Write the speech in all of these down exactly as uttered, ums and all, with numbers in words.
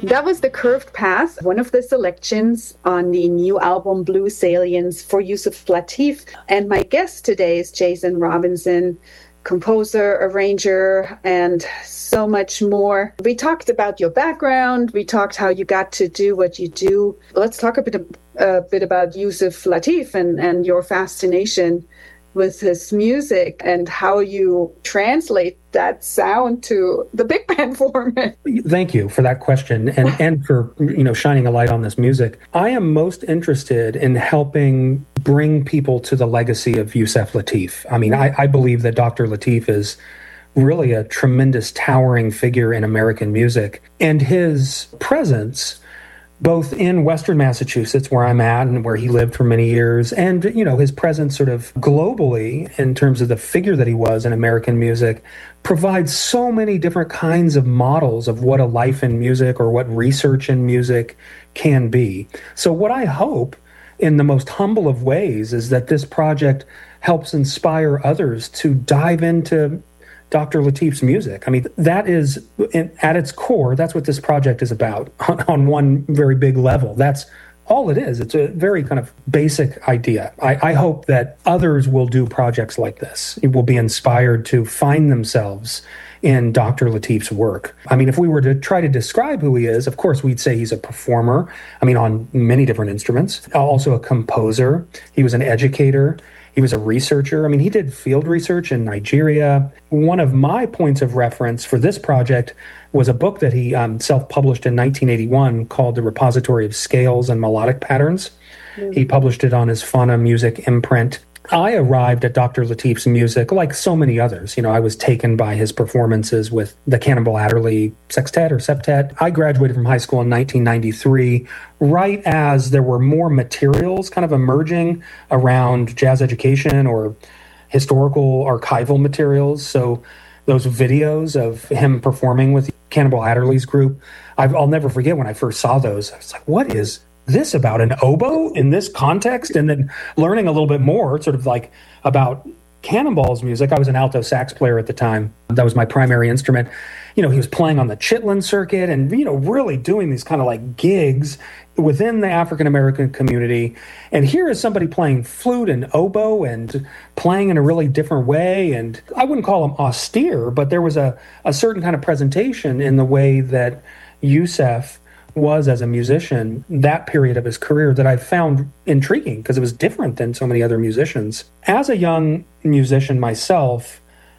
That was The Curved Path, one of the selections on the new album Blue Salience for Yusef Lateef. And my guest today is Jason Robinson, composer, arranger, and so much more. We talked about your background. We talked how you got to do what you do. Let's talk a bit, a bit about Yusef Lateef and, and your fascination with his music and how you translate that sound to the big band format. Thank you for that question and, and for, you know, shining a light on this music. I am most interested in helping bring people to the legacy of Yusef Lateef. I mean, I, I believe that Doctor Lateef is really a tremendous, towering figure in American music. And his presence, both in Western Massachusetts, where I'm at and where he lived for many years, and, you know, his presence sort of globally in terms of the figure that he was in American music, provides so many different kinds of models of what a life in music or what research in music can be. So what I hope in the most humble of ways is that this project helps inspire others to dive into Doctor Lateef's music. I mean, that is, at its core, that's what this project is about on, on one very big level. That's all it is. It's a very kind of basic idea. I, I hope that others will do projects like this. It will be inspired to find themselves in Doctor Lateef's work. I mean, if we were to try to describe who he is, of course, we'd say he's a performer, I mean, on many different instruments, also a composer. He was an educator. He was a researcher. I mean, he did field research in Nigeria. One of my points of reference for this project was a book that he um, self-published in nineteen eighty-one called The Repository of Scales and Melodic Patterns. Mm-hmm. He published it on his Fauna Music imprint. I arrived at Doctor Lateef's music like so many others. You know, I was taken by his performances with the Cannonball Adderley Sextet or Septet. I graduated from high school in nineteen ninety-three, right as there were more materials kind of emerging around jazz education or historical archival materials. So those videos of him performing with Cannonball Adderley's group, I've, I'll never forget when I first saw those. I was like, what is this about an oboe in this context? And then learning a little bit more sort of like about Cannonball's music. I was an alto sax player at the time. That was my primary instrument. You know, he was playing on the Chitlin circuit and, you know, really doing these kind of like gigs within the African-American community. And here is somebody playing flute and oboe and playing in a really different way. And I wouldn't call him austere, but there was a, a certain kind of presentation in the way that Yusef was as a musician, that period of his career, that I found intriguing because it was different than so many other musicians. As a young musician myself,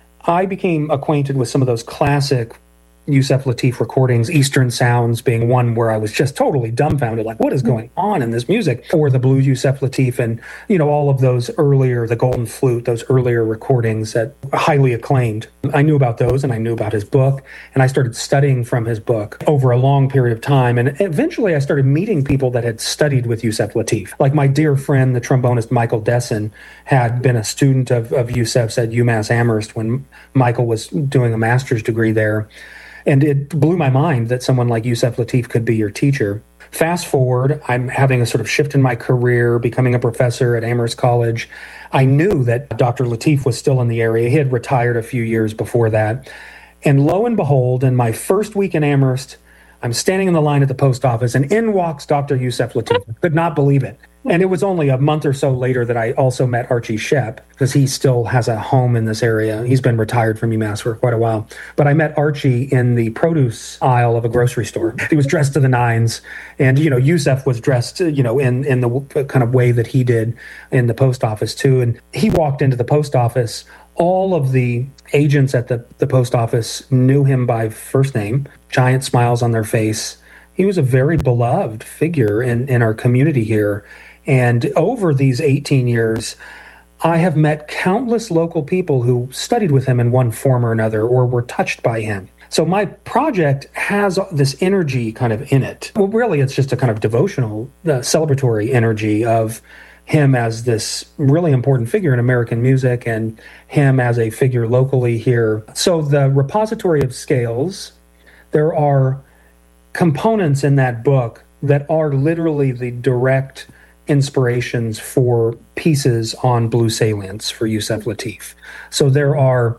I became acquainted with some of those classic Yusef Lateef recordings, Eastern Sounds being one where I was just totally dumbfounded, like, what is going on in this music? Or the Blue Yusef Lateef and, you know, all of those earlier, the Golden Flute, those earlier recordings that are highly acclaimed. I knew about those and I knew about his book, and I started studying from his book over a long period of time. And eventually I started meeting people that had studied with Yusef Lateef. Like my dear friend, the trombonist Michael Desson, had been a student of, of Yusef's at UMass Amherst when Michael was doing a master's degree there. And it blew my mind that someone like Yusef Lateef could be your teacher. Fast forward, I'm having a sort of shift in my career, becoming a professor at Amherst College. I knew that Doctor Lateef was still in the area. He had retired a few years before that. And lo and behold, in my first week in Amherst, I'm standing in the line at the post office, and in walks Doctor Yusef Lateef. I could not believe it. And it was only a month or so later that I also met Archie Shepp, because he still has a home in this area. He's been retired from UMass for quite a while. But I met Archie in the produce aisle of a grocery store. He was dressed to the nines. And, you know, Yusef was dressed, you know, in, in the kind of way that he did in the post office, too. And he walked into the post office. All of the agents at the, the post office knew him by first name, giant smiles on their face. He was a very beloved figure in, in our community here. And over these eighteen years, I have met countless local people who studied with him in one form or another or were touched by him. So my project has this energy kind of in it. Well, really, it's just a kind of devotional, uh, celebratory energy of him as this really important figure in American music and him as a figure locally here. So the Repository of Scales, there are components in that book that are literally the direct inspirations for pieces on Blue Salience for Yusef Lateef. So there are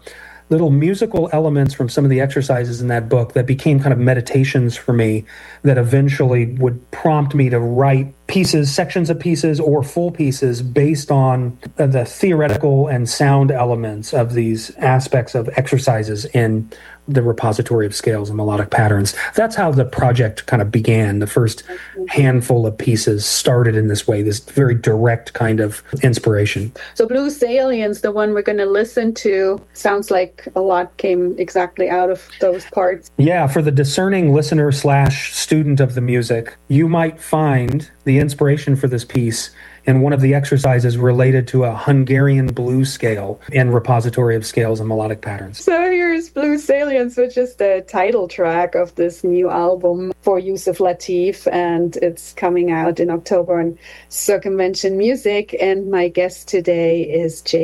little musical elements from some of the exercises in that book that became kind of meditations for me that eventually would prompt me to write pieces, sections of pieces, or full pieces based on the theoretical and sound elements of these aspects of exercises in the repository of scales and melodic patterns. That's how the project kind of began. The first handful of pieces started in this way, this very direct kind of inspiration. So Blue Salience, the one we're going to listen to, sounds like a lot came exactly out of those parts. Yeah, for the discerning listener slash student of the music, you might find the inspiration for this piece in one of the exercises related to a Hungarian blues scale in Repository of Scales and Melodic Patterns. So here's Blue Salience, which is the title track of this new album for Yusef Lateef, and it's coming out in October on Circumvention Music. And my guest today is Jay